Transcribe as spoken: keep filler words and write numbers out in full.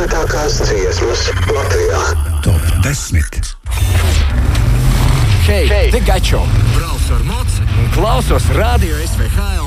Populārākās dziesmas Latvijā. Top desmit. Hei, hei, te Gačo! Braucu ar moci un klausos Radio S V H